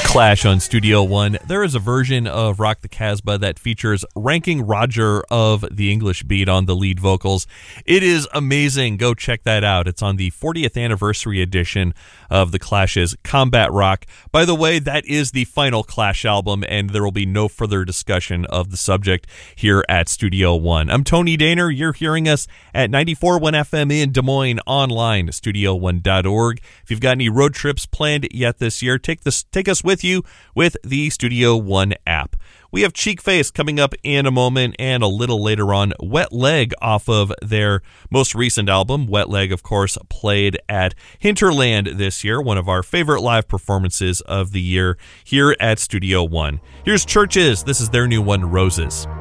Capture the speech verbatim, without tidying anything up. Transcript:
Clash on Studio One. There is a version of Rock the Casbah that features Ranking Roger of the English Beat on the lead vocals. It is amazing. Go check that out. It's on the fortieth anniversary edition of the Clash's Combat Rock. By the way, that is the final Clash album, and there will be no further discussion of the subject here at Studio One. I'm Tony Daner. You're hearing us at ninety-four point one F M in Des Moines, online, studio one dot org. If you've got any road trips planned yet this year, take this, take us with you with the Studio One app. We have Cheek Face coming up in a moment, and a little later on, Wet Leg off of their most recent album. Wet Leg, of course, played at Hinterland this year, one of our favorite live performances of the year here at Studio One. Here's Churches. This is their new one, Roses.